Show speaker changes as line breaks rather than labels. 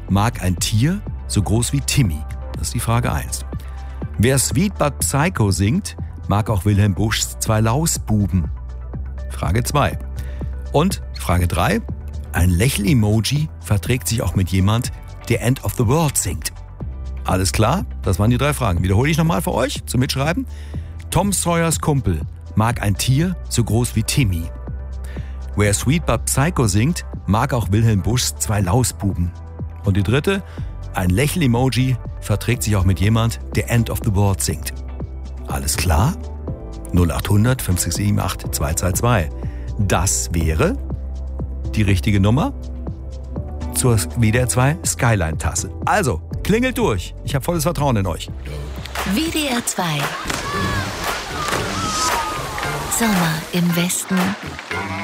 mag ein Tier so groß wie Timmy? Das ist die Frage 1. Wer Sweet But Psycho singt, mag auch Wilhelm Buschs 2 Lausbuben? Frage 2. Und Frage 3. Ein Lächel-Emoji verträgt sich auch mit jemand, der End of the World singt. Alles klar? Das waren die 3 Fragen. Wiederhole ich nochmal für euch zum Mitschreiben. Tom Sawyers Kumpel mag ein Tier so groß wie Timmy. Wer Sweet But Psycho singt, mag auch Wilhelm Buschs 2 Lausbuben. Und die 3. Ein Lächel-Emoji verträgt sich auch mit jemand, der End of the World singt. Alles klar? 0800 5678 222. Das wäre die richtige Nummer zur WDR 2 Skyline-Tasse. Also, klingelt durch. Ich habe volles Vertrauen in euch.
WDR 2. Sommer im Westen.